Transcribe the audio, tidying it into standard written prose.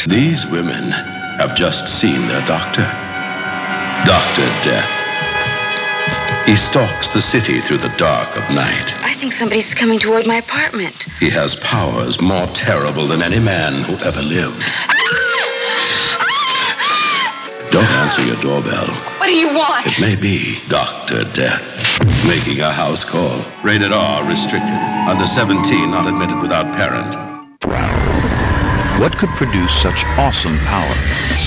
These women have just seen their doctor, Dr. Death. He stalks the city through the dark of night. I think somebody's coming toward my apartment. He has powers more terrible than any man who ever lived. Don't answer your doorbell. What do you want? It may be Dr. Death making a house call. Rated R, restricted. Under 17, not admitted without parent. What could produce such awesome power?